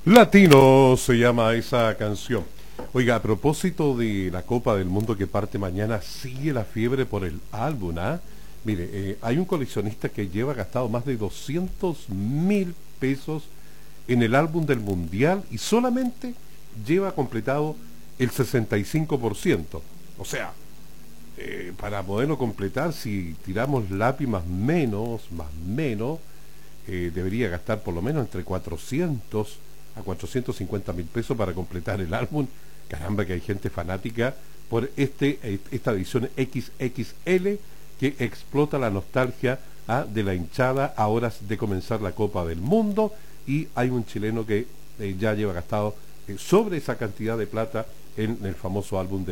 Latino se llama esa canción. Oiga, a propósito de la Copa del Mundo que parte mañana, sigue la fiebre por el álbum, ¿ah? Mire, hay un coleccionista que lleva gastado más de 200.000 pesos en el álbum del Mundial y solamente lleva completado el 65%. O sea, para poderlo completar, si tiramos lápiz más menos, debería gastar por lo menos entre 400 a 450.000 pesos para completar el álbum. Caramba, que hay gente fanática por esta edición XXL que explota la nostalgia de la hinchada a horas de comenzar la Copa del Mundo, y hay un chileno que ya lleva gastado sobre esa cantidad de plata en el famoso álbum de